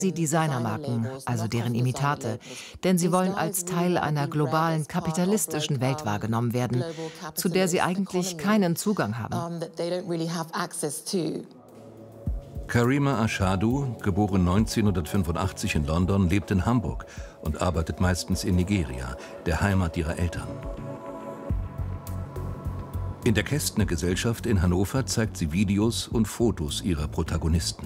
Sie Designermarken, also deren Imitate, denn sie wollen als Teil einer globalen kapitalistischen Welt wahrgenommen werden, zu der sie eigentlich keinen Zugang haben. Karima Ashadu, geboren 1985 in London, lebt in Hamburg und arbeitet meistens in Nigeria, der Heimat ihrer Eltern. In der Kästner Gesellschaft in Hannover zeigt sie Videos und Fotos ihrer Protagonisten.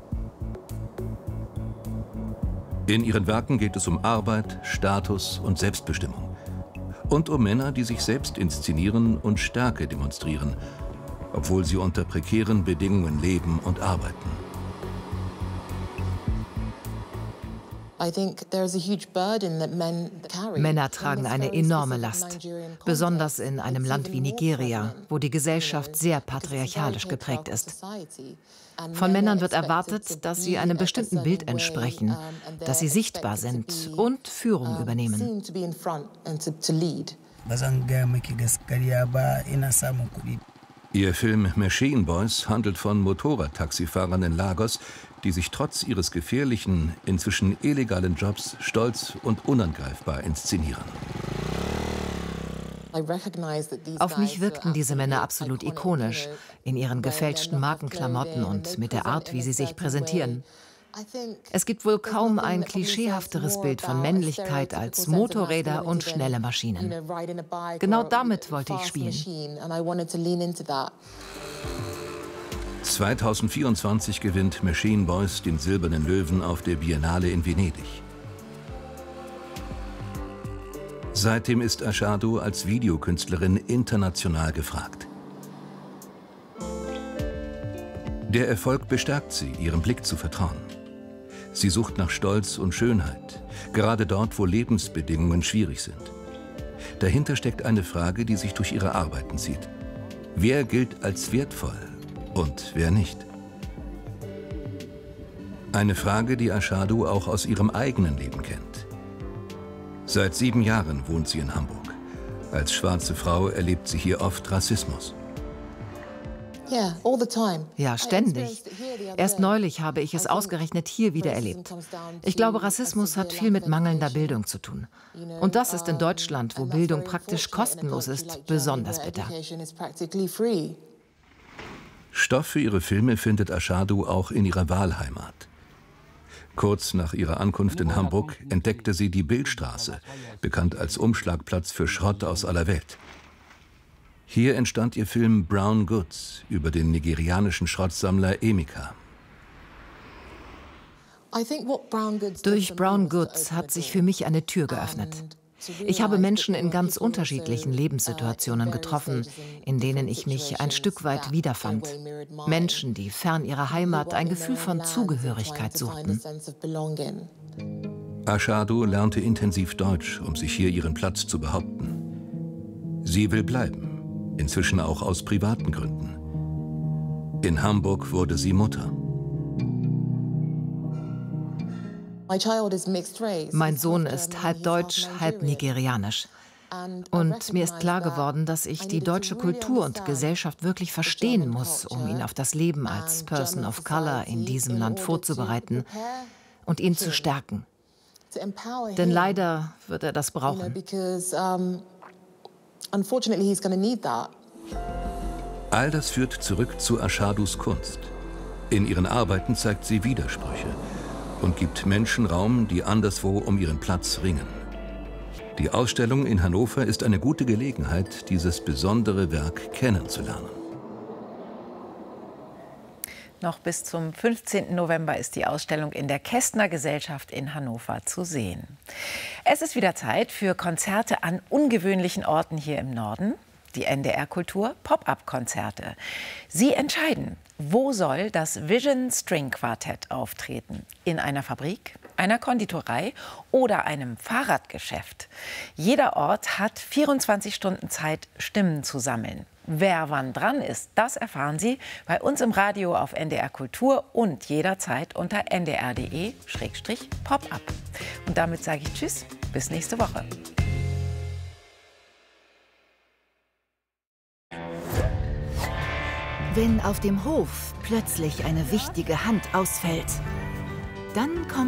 In ihren Werken geht es um Arbeit, Status und Selbstbestimmung. Und um Männer, die sich selbst inszenieren und Stärke demonstrieren, obwohl sie unter prekären Bedingungen leben und arbeiten. Männer tragen eine enorme Last, besonders in einem Land wie Nigeria, wo die Gesellschaft sehr patriarchalisch geprägt ist. Von Männern wird erwartet, dass sie einem bestimmten Bild entsprechen, dass sie sichtbar sind und Führung übernehmen. Ihr Film Machine Boys handelt von Motorradtaxifahrern in Lagos, die sich trotz ihres gefährlichen, inzwischen illegalen Jobs stolz und unangreifbar inszenieren. Auf mich wirkten diese Männer absolut ikonisch, in ihren gefälschten Markenklamotten und mit der Art, wie sie sich präsentieren. Es gibt wohl kaum ein klischeehafteres Bild von Männlichkeit als Motorräder und schnelle Maschinen. Genau damit wollte ich spielen. 2024 gewinnt Machine Boys den Silbernen Löwen auf der Biennale in Venedig. Seitdem ist Ashadu als Videokünstlerin international gefragt. Der Erfolg bestärkt sie, ihrem Blick zu vertrauen. Sie sucht nach Stolz und Schönheit, gerade dort, wo Lebensbedingungen schwierig sind. Dahinter steckt eine Frage, die sich durch ihre Arbeiten zieht. Wer gilt als wertvoll und wer nicht? Eine Frage, die Ashadu auch aus ihrem eigenen Leben kennt. Seit 7 Jahren wohnt sie in Hamburg. Als schwarze Frau erlebt sie hier oft Rassismus. Ja, ständig. Erst neulich habe ich es ausgerechnet hier wieder erlebt. Ich glaube, Rassismus hat viel mit mangelnder Bildung zu tun. Und das ist in Deutschland, wo Bildung praktisch kostenlos ist, besonders bitter. Stoff für ihre Filme findet Ashadu auch in ihrer Wahlheimat. Kurz nach ihrer Ankunft in Hamburg entdeckte sie die Bildstraße, bekannt als Umschlagplatz für Schrott aus aller Welt. Hier entstand ihr Film Brown Goods über den nigerianischen Schrottsammler Emeka. Durch Brown Goods hat sich für mich eine Tür geöffnet. Ich habe Menschen in ganz unterschiedlichen Lebenssituationen getroffen, in denen ich mich ein Stück weit wiederfand. Menschen, die fern ihrer Heimat ein Gefühl von Zugehörigkeit suchten. Ashadu lernte intensiv Deutsch, um sich hier ihren Platz zu behaupten. Sie will bleiben, inzwischen auch aus privaten Gründen. In Hamburg wurde sie Mutter. Mein Sohn ist halb deutsch, halb nigerianisch. Und mir ist klar geworden, dass ich die deutsche Kultur und Gesellschaft wirklich verstehen muss, um ihn auf das Leben als Person of Color in diesem Land vorzubereiten und ihn zu stärken. Denn leider wird er das brauchen. All das führt zurück zu Ashadus Kunst. In ihren Arbeiten zeigt sie Widersprüche und gibt Menschen Raum, die anderswo um ihren Platz ringen. Die Ausstellung in Hannover ist eine gute Gelegenheit, dieses besondere Werk kennenzulernen. Noch bis zum 15. November ist die Ausstellung in der Kästner Gesellschaft in Hannover zu sehen. Es ist wieder Zeit für Konzerte an ungewöhnlichen Orten hier im Norden. Die NDR Kultur Pop-up-Konzerte. Sie entscheiden, wo soll das Vision String Quartett auftreten? In einer Fabrik, einer Konditorei oder einem Fahrradgeschäft? Jeder Ort hat 24 Stunden Zeit, Stimmen zu sammeln. Wer wann dran ist, das erfahren Sie bei uns im Radio auf NDR Kultur und jederzeit unter ndr.de/pop-up. Und damit sage ich Tschüss, bis nächste Woche. Wenn auf dem Hof plötzlich eine wichtige Hand ausfällt, dann kommt